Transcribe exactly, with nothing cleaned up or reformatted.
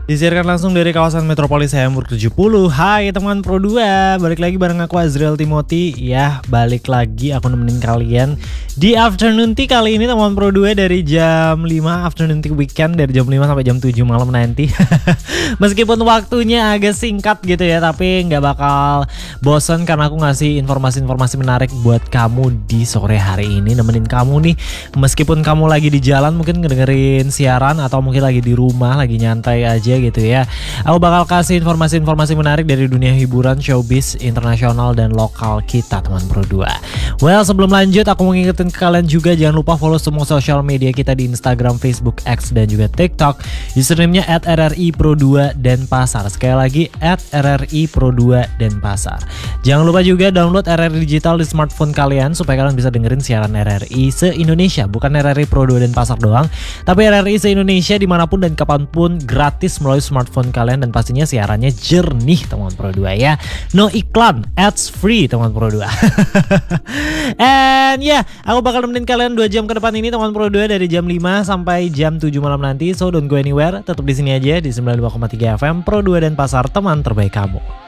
Disiarkan langsung dari kawasan Metropolis Hamburg tujuh puluh. Hai teman Pro dua, balik lagi bareng aku Azriel Timothy. Ya, balik lagi aku nemenin kalian di afternoon tea kali ini teman Pro dua dari jam lima, afternoon tea weekend dari jam lima sampai jam tujuh malam nanti. Meskipun waktunya agak singkat gitu ya, tapi nggak bakal bosen karena aku ngasih informasi-informasi menarik buat kamu di sore hari ini, nemenin kamu nih. Meskipun kamu lagi di jalan mungkin ngedengerin siaran atau mungkin lagi di rumah, lagi nyantai aja gitu ya. Aku bakal kasih informasi-informasi menarik dari dunia hiburan, showbiz, internasional dan lokal kita teman Pro dua. Well, sebelum lanjut aku mau ngingetin ke kalian juga jangan lupa follow semua sosial media kita di Instagram, Facebook, X dan juga TikTok. Username-nya at R R I Pro dua dan Pasar. Sekali lagi at R R I Pro dua dan Pasar. Jangan lupa juga download R R I Digital di smartphone kalian supaya kalian bisa dengerin siaran R R I se-Indonesia. Bukan R R I Pro dua dan Pasar doang, tapi R R I se-Indonesia dimanapun dan kapanpun, gratis melalui smartphone kalian dan pastinya siarannya jernih teman Pro dua ya. No iklan, ads free teman Pro dua. And ya, yeah, aku bakal nemenin kalian dua jam ke depan ini teman Pro dua dari jam lima sampai jam tujuh malam nanti. So don't go anywhere, tetap di sini aja di sembilan puluh dua koma tiga F M Pro dua dan Pasar, teman terbaik kamu.